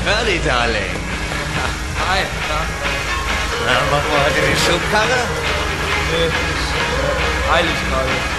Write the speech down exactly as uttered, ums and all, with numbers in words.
Curly, Darling. Hi, na? Na, machen wir heute die Schubkarre? Nee, ist äh, eilig gerade.